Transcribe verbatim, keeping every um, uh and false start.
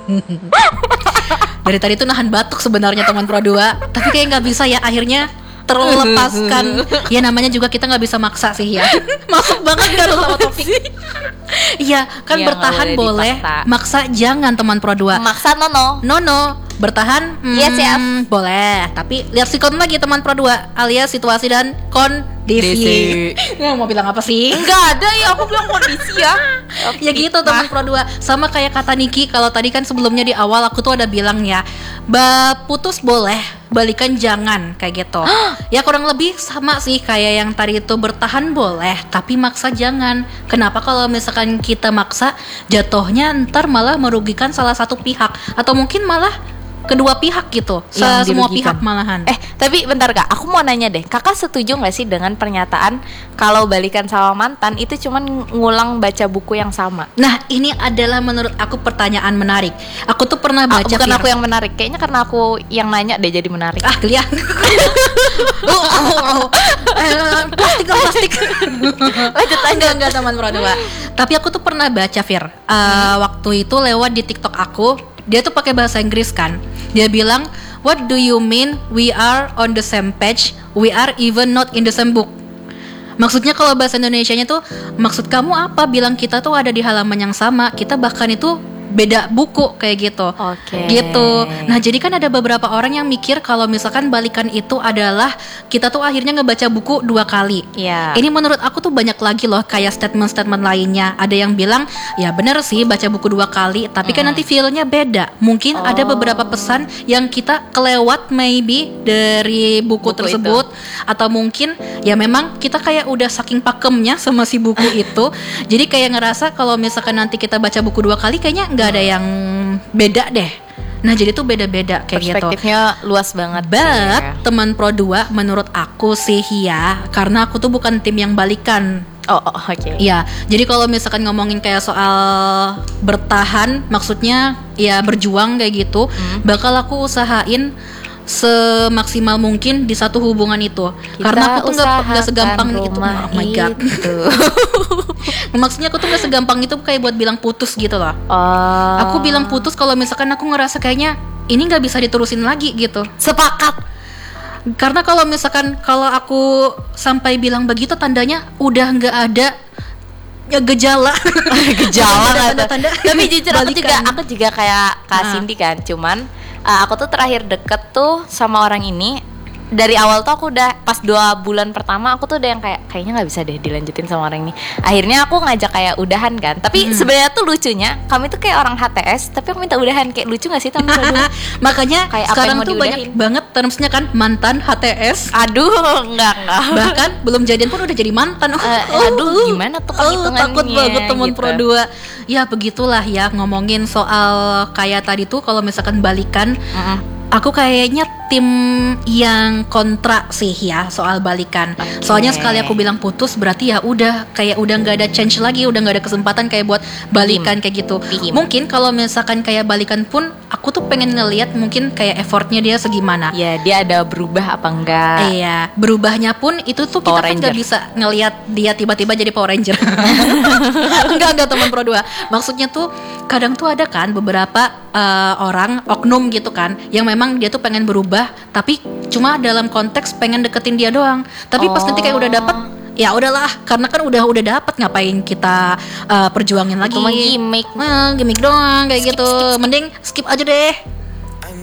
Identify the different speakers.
Speaker 1: Dari tadi tuh nahan batuk sebenarnya teman Pro dua, tapi kayak nggak bisa ya akhirnya terlepaskan. Ya namanya juga kita nggak bisa maksa sih ya. Masuk banget gak sama topik. Iya kan
Speaker 2: Ya,
Speaker 1: bertahan
Speaker 2: nggak boleh
Speaker 1: boleh,
Speaker 2: dipaksa.
Speaker 1: maksa jangan teman Pro dua.
Speaker 2: Maksa nono.
Speaker 1: No no, bertahan hmm,
Speaker 2: Yes, yes.
Speaker 1: boleh, tapi lihat sikon lagi teman Pro dua, alias situasi dan kondisi. Ya, mau bilang apa sih?
Speaker 2: Enggak ada ya, aku bilang kondisi ya.
Speaker 1: Ya gitu teman Pro dua. Sama kayak kata Niki, kalau tadi kan sebelumnya di awal aku tuh ada bilang ya, ba putus boleh, balikan jangan, kayak gitu. Ya kurang lebih sama sih kayak yang tadi itu, bertahan boleh tapi maksa jangan. Kenapa kalau misalkan kita maksa, jatuhnya ntar malah merugikan salah satu pihak, atau mungkin malah kedua pihak gitu,
Speaker 2: Yang
Speaker 1: semua
Speaker 2: dirugikan.
Speaker 1: pihak malahan.
Speaker 2: Eh, tapi bentar Kak, aku mau nanya deh. Kakak setuju gak sih dengan pernyataan kalau balikan sama mantan itu cuman ngulang baca buku yang sama?
Speaker 1: Nah ini adalah menurut aku pertanyaan menarik. Aku tuh pernah
Speaker 2: Ah,
Speaker 1: baca,
Speaker 2: bukan
Speaker 1: Fir.
Speaker 2: aku yang menarik. Kayaknya karena aku yang nanya deh jadi menarik.
Speaker 1: Ah kelihatan. oh, oh, oh. Eh, plastik oh, plastik. Lanjut enggak enggak teman Pro dua. Tapi aku tuh pernah baca, Fir. Uh,
Speaker 2: Hmm.
Speaker 1: Waktu itu lewat di TikTok aku, dia tuh pakai bahasa Inggris kan. Dia bilang, "What do you mean we are on the same page? We are even not in the same book." Maksudnya kalau bahasa Indonesianya tuh, maksud kamu apa bilang kita tuh ada di halaman yang sama, kita bahkan itu beda buku kayak gitu.
Speaker 2: Oke.
Speaker 1: Gitu. Nah, jadi kan ada beberapa orang yang mikir kalau misalkan balikan itu adalah kita tuh akhirnya ngebaca buku dua kali.
Speaker 2: Iya.
Speaker 1: Ini menurut aku tuh banyak lagi loh kayak statement-statement lainnya. Ada yang bilang, ya bener sih baca buku dua kali, tapi kan nanti feel-nya beda. Mungkin ada
Speaker 2: Oh.
Speaker 1: beberapa pesan yang kita kelewat maybe dari buku,
Speaker 2: Buku
Speaker 1: tersebut, atau mungkin ya memang kita kayak udah saking pakemnya sama si buku itu. Jadi kayak ngerasa kalau misalkan nanti kita baca buku dua kali kayaknya nggak ada yang beda deh. Nah jadi tuh beda-beda kayak gitu.
Speaker 2: Perspektifnya luas banget.
Speaker 1: But
Speaker 2: ya.
Speaker 1: teman Pro dua menurut aku sih ya, karena aku tuh bukan tim yang balikan.
Speaker 2: Oh, oh oke.
Speaker 1: Iya, jadi kalau misalkan ngomongin kayak soal bertahan, maksudnya ya berjuang kayak gitu,
Speaker 2: Hmm.
Speaker 1: bakal aku usahain semaksimal mungkin di satu hubungan itu.
Speaker 2: Kita
Speaker 1: Karena aku tuh nggak nggak
Speaker 2: usahakan
Speaker 1: segampang itu.
Speaker 2: rumah
Speaker 1: Oh my god.
Speaker 2: itu.
Speaker 1: Maksudnya aku tuh nggak segampang itu kayak buat bilang putus gitu loh.
Speaker 2: Oh.
Speaker 1: Aku bilang putus kalau misalkan aku ngerasa kayaknya ini nggak bisa diterusin lagi gitu.
Speaker 2: sepakat.
Speaker 1: Karena kalau misalkan kalau aku sampai bilang begitu, tandanya udah nggak ada ya gejala.
Speaker 2: Gejala kan.
Speaker 1: Tanda-tanda.
Speaker 2: Tapi jujur aku
Speaker 1: Balikan.
Speaker 2: juga aku juga kayak Kak
Speaker 1: Ah.
Speaker 2: Cindy kan, cuman uh, aku tuh terakhir deket tuh sama orang ini dari awal tuh aku udah pas dua bulan pertama aku tuh udah yang kayak kayaknya nggak bisa deh dilanjutin sama orang ini. Akhirnya aku ngajak kayak udahan kan. Tapi sebenarnya tuh lucunya kami tuh kayak orang H T S tapi aku minta udahan. Kayak lucu nggak sih temen?
Speaker 1: Makanya
Speaker 2: Kayak apa
Speaker 1: sekarang
Speaker 2: yang mau
Speaker 1: tuh banyak
Speaker 2: diudahin?
Speaker 1: banget termsnya kan, mantan H T S.
Speaker 2: Aduh, enggak enggak.
Speaker 1: Bahkan belum jadian pun udah jadi mantan.
Speaker 2: Eh, aduh, gimana tuh perhitungannya,
Speaker 1: takut banget teman
Speaker 2: gitu.
Speaker 1: Pro dua. Ya begitulah ya, ngomongin soal kayak tadi tuh kalau misalkan balikan,
Speaker 2: Mm-mm.
Speaker 1: aku kayaknya tim yang kontra sih ya soal balikan.
Speaker 2: Oke.
Speaker 1: Soalnya sekali aku bilang putus berarti ya udah kayak udah nggak ada change lagi, udah nggak ada kesempatan kayak buat balikan kayak gitu.
Speaker 2: Pihim.
Speaker 1: Mungkin kalau misalkan kayak balikan pun aku tuh pengen ngeliat mungkin kayak effortnya dia segimana.
Speaker 2: Ya dia ada berubah apa enggak?
Speaker 1: Iya, berubahnya pun itu tuh kita
Speaker 2: Power
Speaker 1: kan nggak
Speaker 2: Ranger.
Speaker 1: bisa ngelihat dia tiba-tiba jadi Power Ranger. Enggak, enggak teman Pro dua. Maksudnya tuh kadang tuh ada kan beberapa eh, orang oknum gitu kan yang memang dia tuh pengen berubah tapi cuma dalam konteks pengen deketin dia doang. Tapi pas nanti kayak udah dapet, ya udahlah, karena kan udah udah dapet, ngapain kita eh, perjuangin lagi.
Speaker 2: Itu mah gimmick.
Speaker 1: Nah, gimmick doang kayak gitu. Mending skip aja deh.